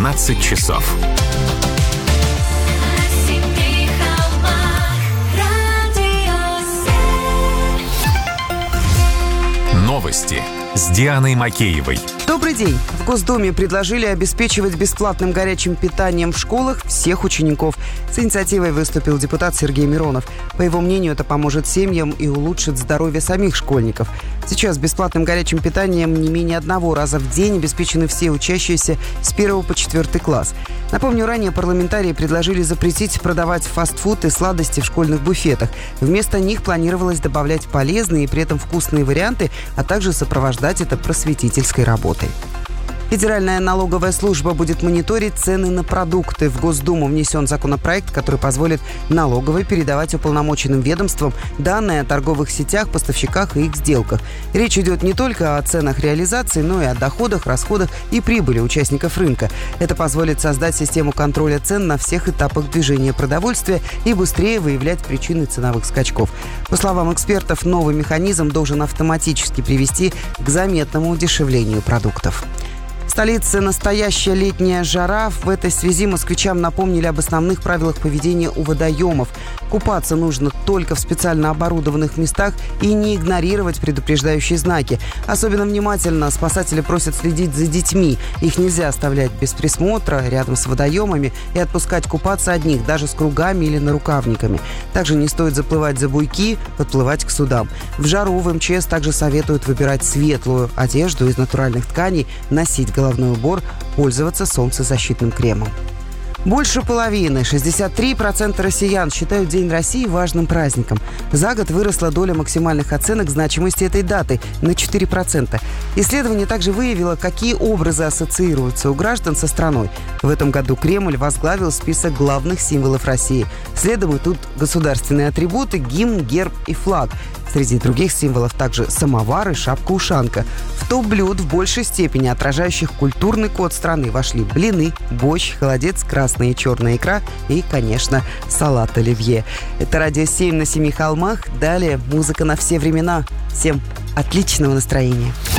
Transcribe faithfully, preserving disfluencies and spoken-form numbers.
семнадцать часов. Новости с Дианой Макеевой. Добрый день. В Госдуме предложили обеспечивать бесплатным горячим питанием в школах всех учеников. С инициативой выступил депутат Сергей Миронов. По его мнению, это поможет семьям и улучшит здоровье самих школьников. Сейчас бесплатным горячим питанием не менее одного раза в день обеспечены все учащиеся с первого по четвертый класс. Напомню, ранее парламентарии предложили запретить продавать фастфуд и сладости в школьных буфетах. Вместо них планировалось добавлять полезные и при этом вкусные варианты, а также сопровождать это просветительской работой. Федеральная налоговая служба будет мониторить цены на продукты. В Госдуму внесен законопроект, который позволит налоговой передавать уполномоченным ведомствам данные о торговых сетях, поставщиках и их сделках. Речь идет не только о ценах реализации, но и о доходах, расходах и прибыли участников рынка. Это позволит создать систему контроля цен на всех этапах движения продовольствия и быстрее выявлять причины ценовых скачков. По словам экспертов, новый механизм должен автоматически привести к заметному удешевлению продуктов. В столице настоящая летняя жара. В этой связи москвичам напомнили об основных правилах поведения у водоемов. Купаться нужно только в специально оборудованных местах и не игнорировать предупреждающие знаки. Особенно внимательно спасатели просят следить за детьми. Их нельзя оставлять без присмотра рядом с водоемами и отпускать купаться одних, даже с кругами или нарукавниками. Также не стоит заплывать за буйки, подплывать к судам. В жару в эм че эс также советуют выбирать светлую одежду из натуральных тканей, носить головной убор, пользоваться солнцезащитным кремом. Больше половины, шестьдесят три процента россиян считают День России важным праздником. За год выросла доля максимальных оценок значимости этой даты на четыре процента. Исследование также выявило, какие образы ассоциируются у граждан со страной. В этом году Кремль возглавил список главных символов России. Следом идут государственные атрибуты, гимн, герб и флаг. Среди других символов также самовар и шапка-ушанка. В топ блюд в большей степени отражающих культурный код страны вошли блины, борщ, холодец, красная и черная икра и, конечно, салат оливье. Это радио семь на семи холмах. Далее музыка на все времена. Всем отличного настроения.